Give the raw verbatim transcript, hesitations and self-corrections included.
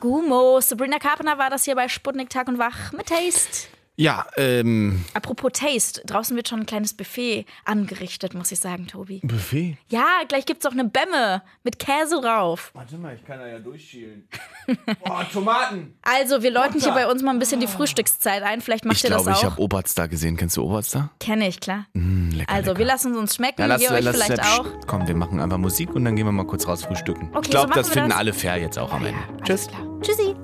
Gumo, Sabrina Carpenter war das hier bei Sputnik Tag und Wach mit Taste. Ja, ähm... Apropos Taste, draußen wird schon ein kleines Buffet angerichtet, muss ich sagen, Tobi. Buffet? Ja, gleich gibt's auch eine Bämme mit Käse drauf. Warte mal, ich kann da ja durchschielen. Boah, Tomaten! Also, wir läuten Butter. hier bei uns mal ein bisschen die Frühstückszeit ein. Vielleicht macht Ich ihr glaube, das auch. ich habe Oberster gesehen. Kennst du Oberster? Kenne ich, klar. Mm, lecker, also, lecker. wir lassen es uns schmecken, Ja, lass, ihr euch lass, vielleicht lass, auch. Pst, komm, wir machen einfach Musik und dann gehen wir mal kurz raus frühstücken. Okay, ich glaube, so das machen wir finden das. alle fair jetzt auch am Ende. Ja, Tschüss. alles klar. Tschüssi.